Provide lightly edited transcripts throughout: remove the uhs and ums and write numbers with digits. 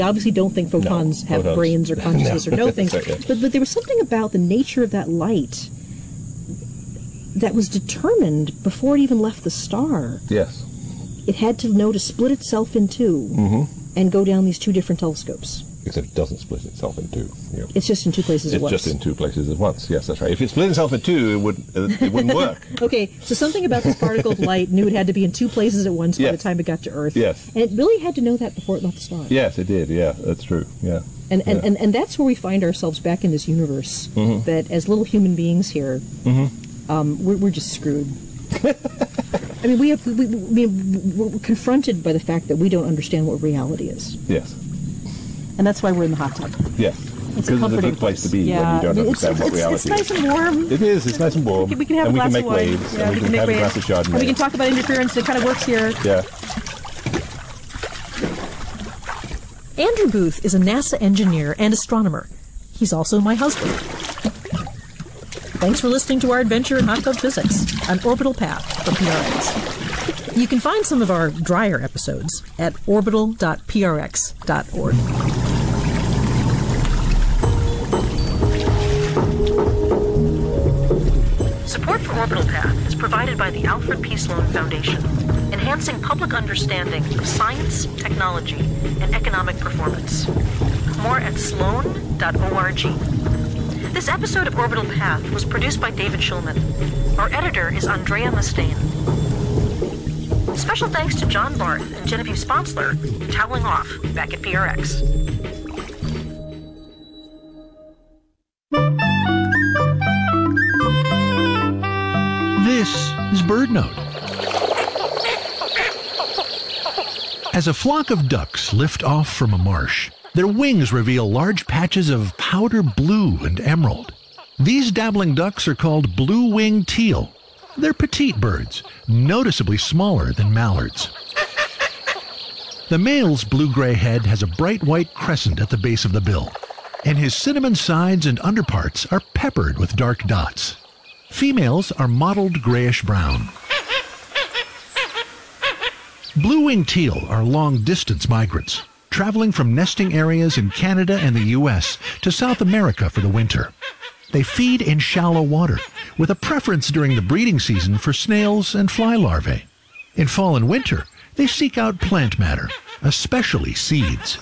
obviously don't think photons have brains or consciousness or know things. But there was something about the nature of that light that was determined before it even left the star. Yes. It had to know to split itself in two and go down these two different telescopes. Except it doesn't split itself in two. Yeah. It's just in two places at once. It's just in two places at once. Yes, that's right. If it split itself in two, it wouldn't work. Okay, so something about this particle of light knew it had to be in two places at once by the time it got to Earth. Yes. And it really had to know that before it left the star. Yes, it did. Yeah, that's true. Yeah. And that's where we find ourselves back in this universe. That as little human beings here, we're just screwed. I mean, we're confronted by the fact that we don't understand what reality is. Yes. And that's why we're in the hot tub. Yes. It's a good place to be when you don't understand what reality is. It's nice and warm. It is. It's nice and warm. We can have a glass of wine. Waves, and we can have a glass of Chardonnay. And we can talk about interference that kind of works here. Yeah. Andrew Booth is a NASA engineer and astronomer. He's also my husband. Thanks for listening to our adventure in hot tub physics, an orbital path for PRX. You can find some of our drier episodes at orbital.prx.org. Support for Orbital Path is provided by the Alfred P. Sloan Foundation, enhancing public understanding of science, technology, and economic performance. More at sloan.org. This episode of Orbital Path was produced by David Schulman. Our editor is Andrea Mustaine. Special thanks to John Barth and Genevieve Sponsler, toweling off back at PRX. This is BirdNote. As a flock of ducks lift off from a marsh, their wings reveal large patches of powder blue and emerald. These dabbling ducks are called blue-winged teal. They're petite birds, noticeably smaller than mallards. The male's blue-gray head has a bright white crescent at the base of the bill, and his cinnamon sides and underparts are peppered with dark dots. Females are mottled grayish-brown. Blue-winged teal are long-distance migrants, traveling from nesting areas in Canada and the U.S. to South America for the winter. They feed in shallow water, with a preference during the breeding season for snails and fly larvae. In fall and winter, they seek out plant matter, especially seeds.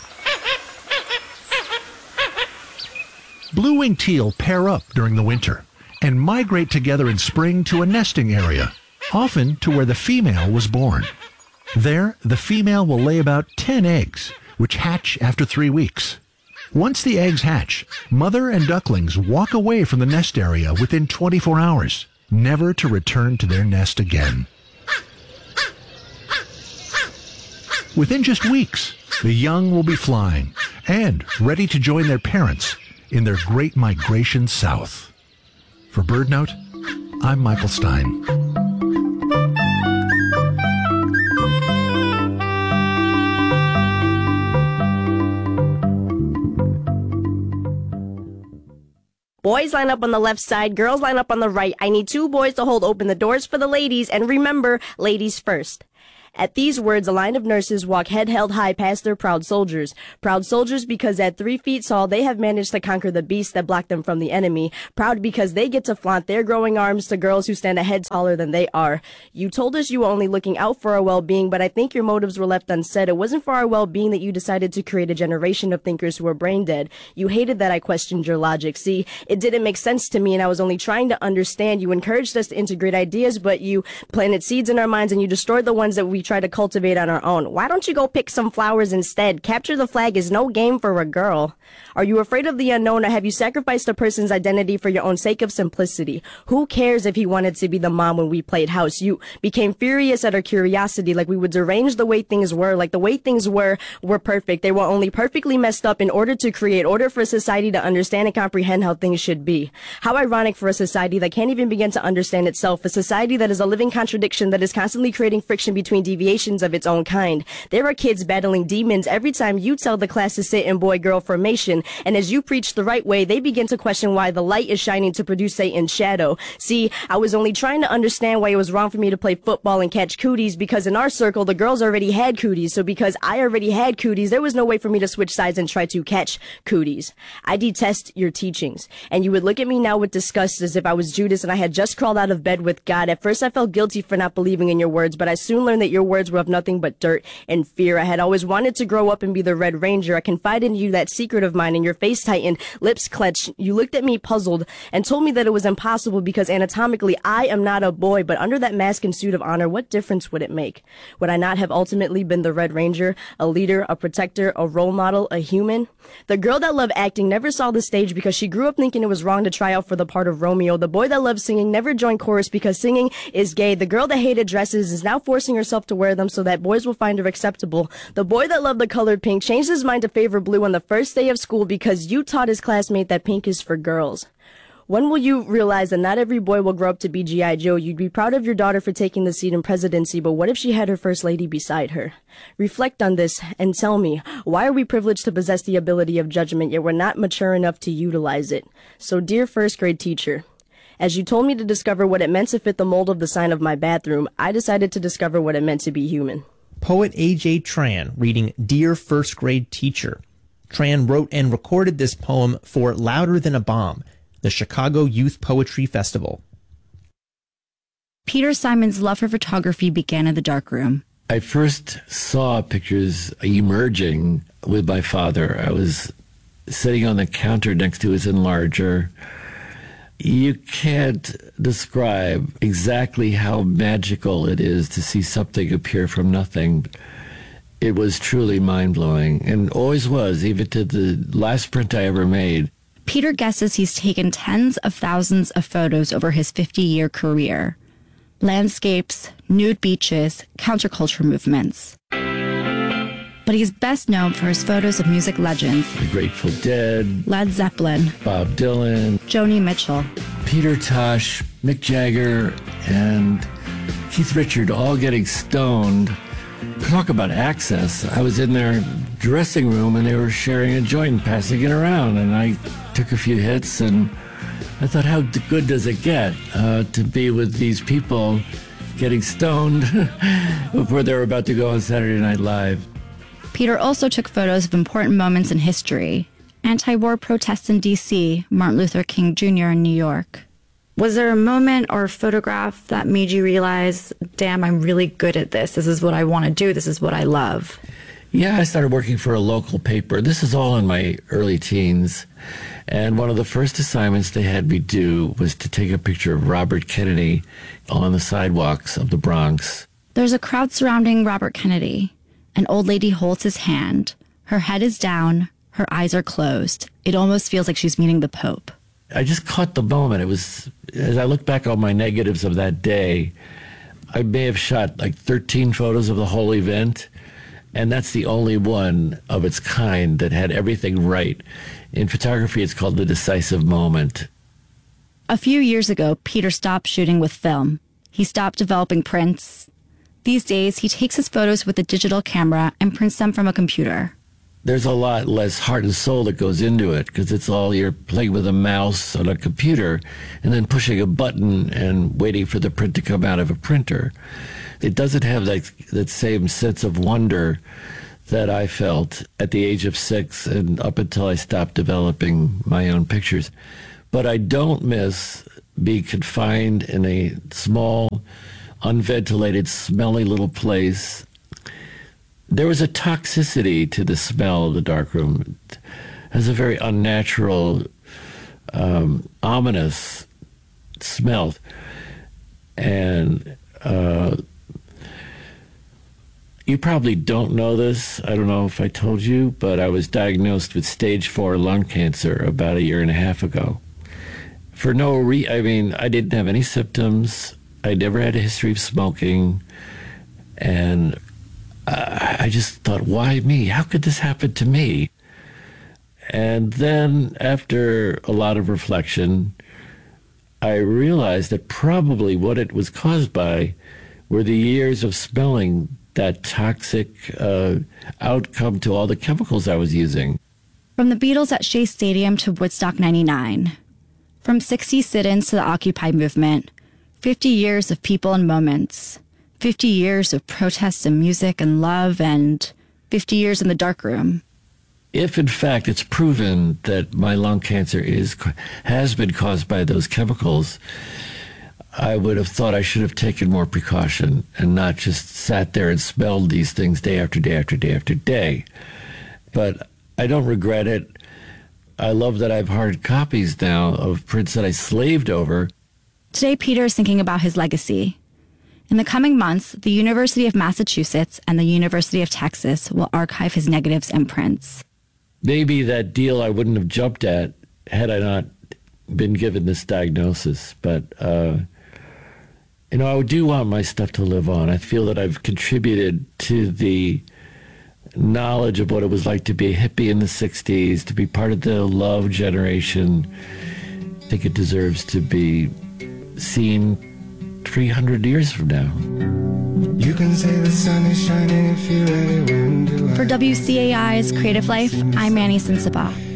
Blue-winged teal pair up during the winter and migrate together in spring to a nesting area, often to where the female was born. There, the female will lay about 10 eggs, which hatch after 3 weeks. Once the eggs hatch, mother and ducklings walk away from the nest area within 24 hours, never to return to their nest again. Within just weeks, the young will be flying and ready to join their parents in their great migration south. For BirdNote, I'm Michael Stein. Boys line up on the left side, girls line up on the right. I need 2 boys to hold open the doors for the ladies, and remember, ladies first. At these words, a line of nurses walk head held high past their proud soldiers. Proud soldiers because at 3 feet tall, they have managed to conquer the beast that blocked them from the enemy. Proud because they get to flaunt their growing arms to girls who stand a head taller than they are. You told us you were only looking out for our well-being, but I think your motives were left unsaid. It wasn't for our well-being that you decided to create a generation of thinkers who were brain dead. You hated that I questioned your logic. See, it didn't make sense to me, and I was only trying to understand. You encouraged us to integrate ideas, but you planted seeds in our minds, and you destroyed the ones that we try to cultivate on our own. Why don't you go pick some flowers instead? Capture the flag is no game for a girl. Are you afraid of the unknown, or have you sacrificed a person's identity for your own sake of simplicity? Who cares if he wanted to be the mom when we played house? You became furious at our curiosity, like we would derange the way things were, like the way things were perfect. They were only perfectly messed up in order to create order for society to understand and comprehend how things should be. How ironic for a society that can't even begin to understand itself, a society that is a living contradiction, that is constantly creating friction between deviations of its own kind. There are kids battling demons every time you tell the class to sit in boy-girl formation, and as you preach the right way, they begin to question why the light is shining to produce Satan's shadow. See, I was only trying to understand why it was wrong for me to play football and catch cooties, because in our circle, the girls already had cooties, so because I already had cooties, there was no way for me to switch sides and try to catch cooties. I detest your teachings, and you would look at me now with disgust as if I was Judas and I had just crawled out of bed with God. At first, I felt guilty for not believing in your words, but I soon learned that your words were of nothing but dirt and fear. I had always wanted to grow up and be the Red Ranger. I confided in you that secret of mine, and your face tightened, lips clenched. You looked at me puzzled and told me that it was impossible because anatomically I am not a boy, but under that mask and suit of honor, what difference would it make? Would I not have ultimately been the Red Ranger, a leader, a protector, a role model, a human? The girl that loved acting never saw the stage because she grew up thinking it was wrong to try out for the part of Romeo. The boy that loved singing never joined chorus because singing is gay. The girl that hated dresses is now forcing herself to wear them so that boys will find her acceptable. The boy that loved the color pink changed his mind to favor blue on the first day of school because you taught his classmate that pink is for girls. When will you realize that not every boy will grow up to be G.I. Joe? You'd be proud of your daughter for taking the seat in presidency, but what if she had her first lady beside her? Reflect on this and tell me, why are we privileged to possess the ability of judgment, yet we're not mature enough to utilize it? So, dear first grade teacher, as you told me to discover what it meant to fit the mold of the sign of my bathroom, I decided to discover what it meant to be human. Poet A.J. Tran reading Dear First Grade Teacher. Tran wrote and recorded this poem for Louder Than a Bomb, the Chicago Youth Poetry Festival. Peter Simon's love for photography began in the darkroom. I first saw pictures emerging with my father. I was sitting on the counter next to his enlarger. You can't describe exactly how magical it is to see something appear from nothing. It was truly mind-blowing, and always was, even to the last print I ever made. Peter guesses he's taken tens of thousands of photos over his 50-year career. Landscapes, nude beaches, counterculture movements. But he's best known for his photos of music legends. The Grateful Dead, Led Zeppelin, Bob Dylan, Joni Mitchell, Peter Tosh, Mick Jagger, and Keith Richards all getting stoned. Talk about access. I was in their dressing room and they were sharing a joint and passing it around, and I took a few hits and I thought, how good does it get to be with these people getting stoned before they were about to go on Saturday Night Live. Peter also took photos of important moments in history. Anti-war protests in D.C., Martin Luther King Jr. in New York. Was there a moment or a photograph that made you realize, damn, I'm really good at this. This is what I want to do. This is what I love. Yeah, I started working for a local paper. This is all in my early teens. And one of the first assignments they had me do was to take a picture of Robert Kennedy on the sidewalks of the Bronx. There's a crowd surrounding Robert Kennedy. An old lady holds his hand. Her head is down. Her eyes are closed. It almost feels like she's meeting the Pope. I just caught the moment. It was, as I look back on my negatives of that day, I may have shot like 13 photos of the whole event, and that's the only one of its kind that had everything right. In photography, it's called the decisive moment. A few years ago, Peter stopped shooting with film. He stopped developing prints. These days, he takes his photos with a digital camera and prints them from a computer. There's a lot less heart and soul that goes into it because it's all you're playing with a mouse on a computer and then pushing a button and waiting for the print to come out of a printer. It doesn't have that same sense of wonder that I felt at the age of 6 and up until I stopped developing my own pictures. But I don't miss being confined in a small, unventilated, smelly little place. There was a toxicity to the smell of the darkroom. It has a very unnatural, ominous smell. And you probably don't know this. I don't know if I told you, but I was diagnosed with stage 4 lung cancer about 1.5 years ago. For no reason. I didn't have any symptoms. I never had a history of smoking. And I just thought, why me? How could this happen to me? And then after a lot of reflection, I realized that probably what it was caused by were the years of smelling that toxic outcome to all the chemicals I was using. From the Beatles at Shea Stadium to Woodstock 99. From 60 sit-ins to the Occupy movement. 50 years of people and moments. 50 years of protests and music and love, and 50 years in the darkroom. If, in fact, it's proven that my lung cancer has been caused by those chemicals, I would have thought I should have taken more precaution and not just sat there and smelled these things day after day after day after day. But I don't regret it. I love that I have hard copies now of prints that I slaved over. Today, Peter is thinking about his legacy. In the coming months, the University of Massachusetts and the University of Texas will archive his negatives and prints. Maybe that deal I wouldn't have jumped at had I not been given this diagnosis. But, I do want my stuff to live on. I feel that I've contributed to the knowledge of what it was like to be a hippie in the 60s, to be part of the love generation. I think it deserves to be seen 300 years from now. You can say the sun is shining if you really want to. For WCAI's Creative Life, I'm Manny Sensabaugh.